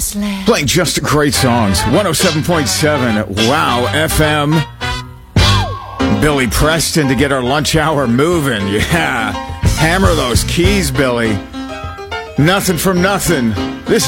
Wasteland. Playing just great songs. 107.7 Wow FM. Billy Preston to get our lunch hour moving. Yeah. Hammer those keys, Billy. Nothing from nothing.